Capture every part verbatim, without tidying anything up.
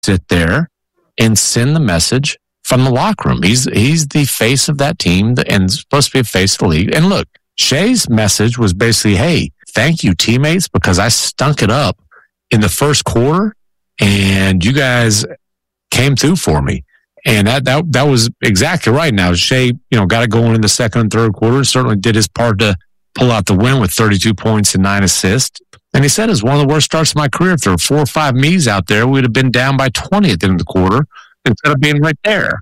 sit there and send the message from the locker room. He's he's the face of that team and supposed to be a face of the league. And look, Shea's message was basically, hey, thank you, teammates, because I stunk it up in the first quarter and you guys came through for me. And that that that was exactly right. Now, Shea, you know, got it going in the second and third quarter, certainly did his part to pull out the win with thirty-two points and nine assists. And he said it was one of the worst starts of my career. If there were four or five me's out there, we'd have been down by twenty at the end of the quarter instead of being right there.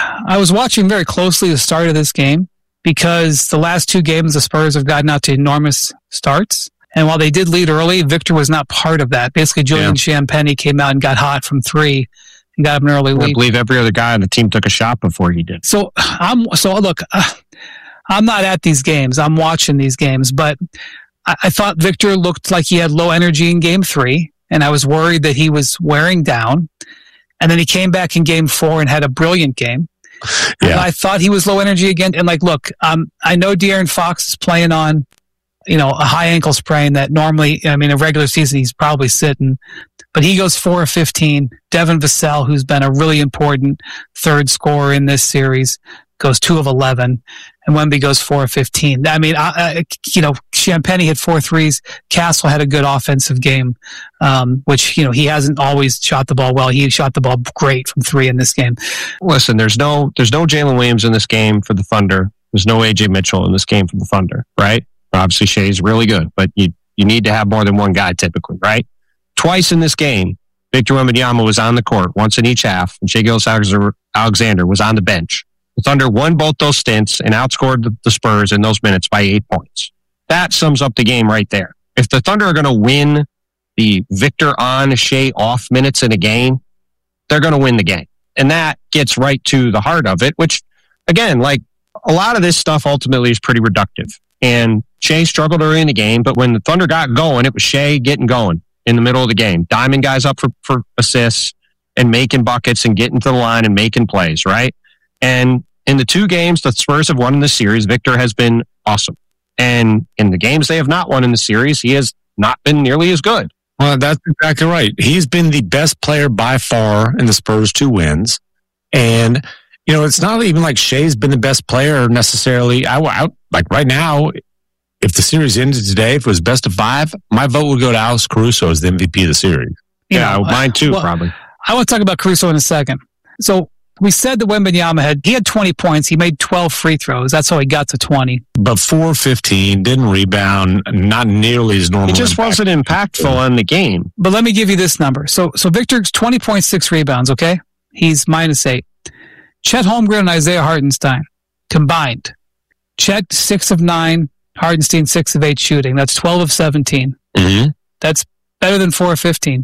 I was watching very closely the start of this game because the last two games, the Spurs have gotten out to enormous starts. And while they did lead early, Victor was not part of that. Basically, Julian yeah. Champagnie came out and got hot from three and got him an early lead. I believe every other guy on the team took a shot before he did. So, I'm, so look, uh, I'm not at these games. I'm watching these games, but I, I thought Victor looked like he had low energy in game three, and I was worried that he was wearing down. And then he came back in game four and had a brilliant game. Yeah. And I thought he was low energy again. And like, look, um, I know De'Aaron Fox is playing on, you know, a high ankle sprain that normally, I mean, a regular season, he's probably sitting, but he goes four of fifteen. Devin Vassell, who's been a really important third scorer in this series, goes two of eleven. And Wemby goes four of fifteen. I mean, I, I, you know, Champagnie hit four threes. Castle had a good offensive game, um, which, you know, he hasn't always shot the ball well. He shot the ball great from three in this game. Listen, there's no, there's no Jalen Williams in this game for the Thunder. There's no A J Mitchell in this game for the Thunder, right? Obviously, Shea's really good, but you, you need to have more than one guy typically, right? Twice in this game, Victor Wembanyama was on the court, once in each half, and Shai Gilgeous-Alexander was on the bench. The Thunder won both those stints and outscored the, the Spurs in those minutes by eight points. That sums up the game right there. If the Thunder are going to win the Victor on, Shai off minutes in a game, they're going to win the game. And that gets right to the heart of it, which, again, like a lot of this stuff ultimately is pretty reductive. And Shai struggled early in the game, but when the Thunder got going, it was Shai getting going in the middle of the game. Diamond guys up for, for assists and making buckets and getting to the line and making plays, right? And in the two games the Spurs have won in the series, Victor has been awesome. And in the games they have not won in the series, he has not been nearly as good. Well, that's exactly right. He's been the best player by far in the Spurs' two wins. And, you know, it's not even like Shai's been the best player necessarily. I, I like right now, if the series ended today, if it was best of five, my vote would go to Alex Caruso as the M V P of the series. You yeah, know, mine too, well, probably. I want to talk about Caruso in a second. So we said that Wembanyama had, he had twenty points. He made twelve free throws. That's how he got to twenty. But four fifteen, didn't rebound, not nearly as normal. It just impact. wasn't impactful on the game. But let me give you this number. So so Victor's twenty point six rebounds, okay? He's minus eight. Chet Holmgren and Isaiah Hartenstein combined. Chet, six of nine. Hardenstein, six of eight shooting. That's twelve of seventeen. Mm-hmm. That's better than four of fifteen.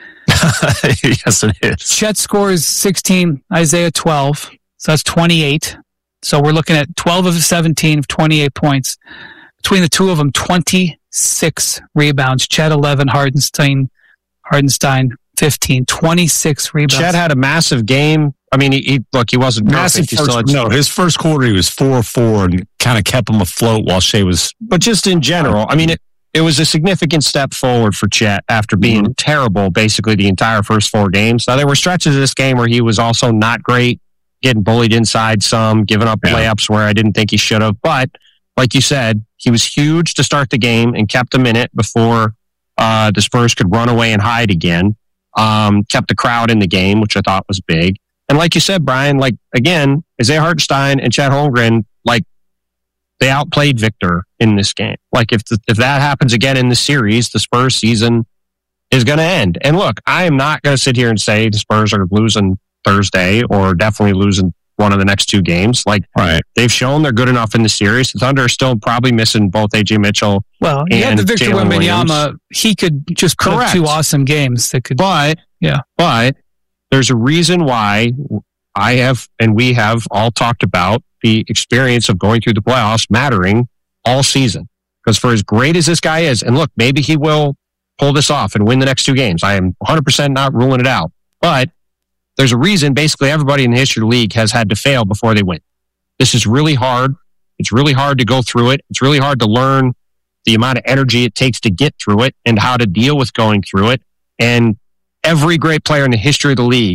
Yes, it is. Chet scores sixteen, Isaiah twelve. So that's twenty-eight. So we're looking at twelve of seventeen of twenty-eight points. Between the two of them, twenty-six rebounds. Chet eleven, Hardenstein, Hardenstein fifteen. twenty-six rebounds. Chet had a massive game. I mean, he, he look, he wasn't massive. Perfect. First, no, his first quarter he was four four and kind of kept him afloat while Shai was. But just in general, I mean, it, it was a significant step forward for Chet after being mm-hmm. terrible basically the entire first four games. Now, there were stretches of this game where he was also not great, getting bullied inside some, giving up yeah. layups where I didn't think he should have. But like you said, he was huge to start the game and kept them in it before uh, the Spurs could run away and hide again. Um, kept the crowd in the game, which I thought was big. And like you said, Brian, like, again, Isaiah Hartenstein and Chet Holmgren, like, they outplayed Victor in this game. Like, if the, if that happens again in the series, the Spurs season is going to end. And look, I am not going to sit here and say the Spurs are losing Thursday or definitely losing one of the next two games. Like, right. they've shown they're good enough in the series. The Thunder are still probably missing both A J Mitchell well, and you have the Victor Wembanyama. He could just put Correct. up two awesome games that could. But, yeah. But, there's a reason why I have, and we have all talked about the experience of going through the playoffs mattering all season. Because for as great as this guy is, and look, maybe he will pull this off and win the next two games. I am one hundred percent not ruling it out. But there's a reason basically everybody in the history of the league has had to fail before they win. This is really hard. It's really hard to go through it. It's really hard to learn the amount of energy it takes to get through it and how to deal with going through it. And every great player in the history of the league